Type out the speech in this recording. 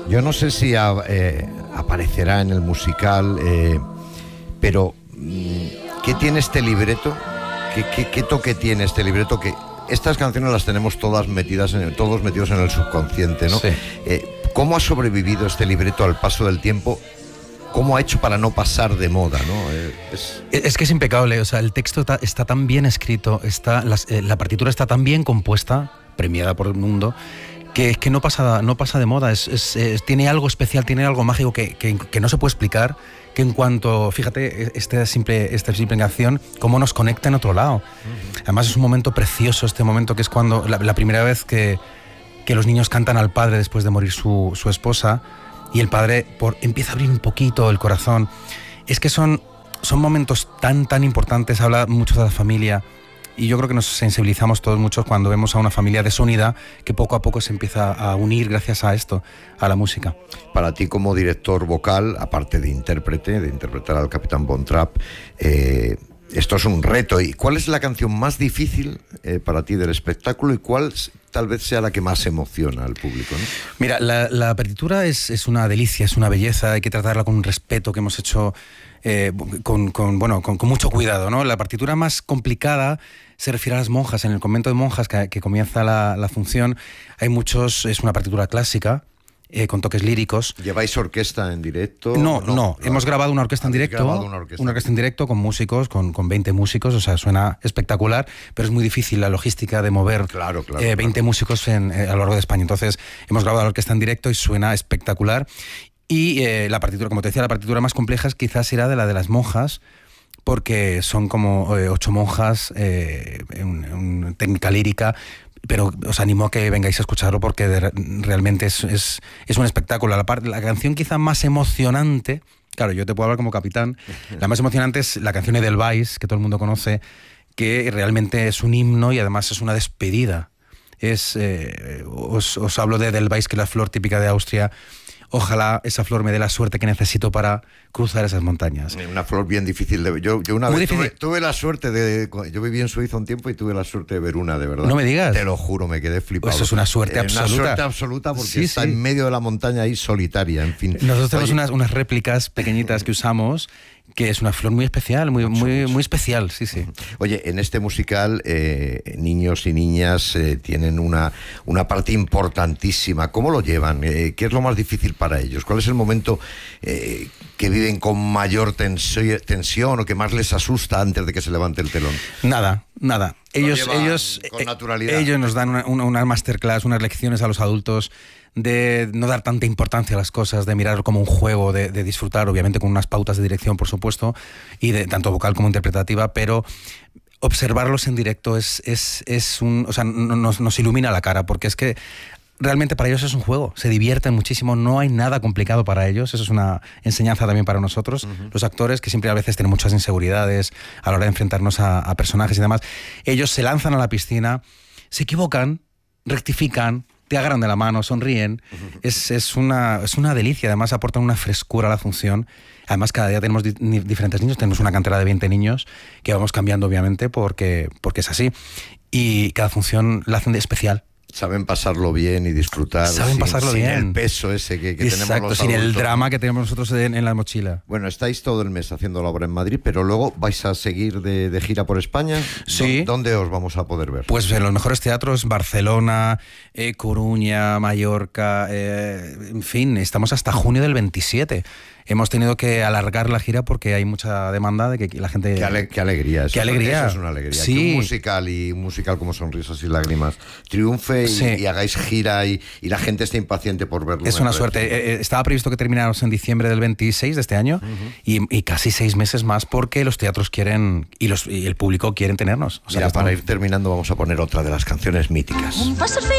Yo no sé si aparecerá en el musical, pero ¿qué tiene este libreto? ¿Qué toque tiene este libreto? Que estas canciones las tenemos todos metidos en el subconsciente, ¿no? Sí. ¿Cómo ha sobrevivido este libreto al paso del tiempo? ¿Cómo ha hecho para no pasar de moda, ¿no? Es que es impecable, o sea, el texto está tan bien escrito, la partitura está tan bien compuesta, premiada por el mundo, que no pasa de moda. Tiene algo especial, tiene algo mágico que no se puede explicar, que en cuanto, fíjate, esta simple canción, cómo nos conecta en otro lado. Además es un momento precioso, este momento que es cuando la primera vez que los niños cantan al padre después de morir su esposa, y el padre empieza a abrir un poquito el corazón. Es que son momentos tan importantes, habla mucho de la familia, y yo creo que nos sensibilizamos todos mucho cuando vemos a una familia desunida que poco a poco se empieza a unir gracias a esto, a la música. Para ti como director vocal, aparte de interpretar al Capitán Von Trapp, esto es un reto. ¿Y cuál es la canción más difícil para ti del espectáculo y cuál tal vez sea la que más emociona al público, ¿no? Mira, la partitura es una delicia, es una belleza, hay que tratarla con un respeto que hemos hecho con mucho cuidado, ¿no? La partitura más complicada se refiere a las monjas. En el convento de monjas que comienza la función, es una partitura clásica, con toques líricos. ¿Lleváis orquesta en directo? No. Hemos grabado una orquesta en directo. Una orquesta en directo con músicos, con 20 músicos, o sea, suena espectacular, pero es muy difícil la logística de mover 20 músicos a lo largo de España. Entonces, hemos grabado la orquesta en directo y suena espectacular. Y la partitura, como te decía, la partitura más compleja quizás será la de las monjas, porque son como 8 monjas en técnica lírica. Pero os animo a que vengáis a escucharlo porque realmente es un espectáculo. La canción quizá más emocionante, claro, yo te puedo hablar como capitán, la más emocionante es la canción Edelweiss, que todo el mundo conoce, que realmente es un himno y además es una despedida. Os hablo de Edelweiss, que es la flor típica de Austria. Ojalá esa flor me dé la suerte que necesito para cruzar esas montañas. Una flor bien difícil de ver. Yo una vez tuve la suerte yo viví en Suiza un tiempo y tuve la suerte de ver una, de verdad. No me digas. Te lo juro, me quedé flipado. Eso es una suerte absoluta. Una suerte absoluta porque está en medio de la montaña ahí solitaria, en fin. Nosotros tenemos unas réplicas pequeñitas que usamos, que es una flor muy especial, muy especial, sí. Oye, en este musical niños y niñas tienen una parte importantísima. ¿Cómo lo llevan? ¿Qué es lo más difícil para ellos? ¿Cuál es el momento que viven con mayor tensión o que más les asusta antes de que se levante el telón? Nada. Ellos con naturalidad. Ellos nos dan una masterclass, unas lecciones a los adultos de no dar tanta importancia a las cosas, de mirar como un juego, de disfrutar, obviamente con unas pautas de dirección, por supuesto, y de tanto vocal como interpretativa, pero observarlos en directo nos ilumina la cara, porque es que realmente para ellos es un juego, se divierten muchísimo, no hay nada complicado para ellos. Eso es una enseñanza también para nosotros, los actores, que siempre a veces tienen muchas inseguridades a la hora de enfrentarnos a personajes y demás. Ellos se lanzan a la piscina, se equivocan, rectifican, te agarran de la mano, sonríen. Es una delicia, además aportan una frescura a la función. Además, cada día tenemos diferentes niños, tenemos una cantera de 20 niños que vamos cambiando, obviamente, porque es así. Y cada función la hacen de especial. Saben pasarlo bien y disfrutar sin el peso ese que tenemos los adultos. Sin el drama que tenemos nosotros en la mochila. Bueno, estáis todo el mes haciendo la obra en Madrid, pero luego vais a seguir de gira por España. Sí. ¿Dónde os vamos a poder ver? Pues en los mejores teatros, Barcelona, Coruña, Mallorca, en fin, estamos hasta junio del 27. Hemos tenido que alargar la gira porque hay mucha demanda de que la gente... Qué alegría eso. Qué alegría. Eso es una alegría. Sí. Que un musical como Sonrisas y Lágrimas triunfe y hagáis gira y la gente esté impaciente por verlo. Es una suerte. Estaba previsto que termináramos en diciembre del 26 de este año y casi 6 meses más porque los teatros quieren y el público quieren tenernos. Mira, para ir terminando vamos a poner otra de las canciones míticas. Un paso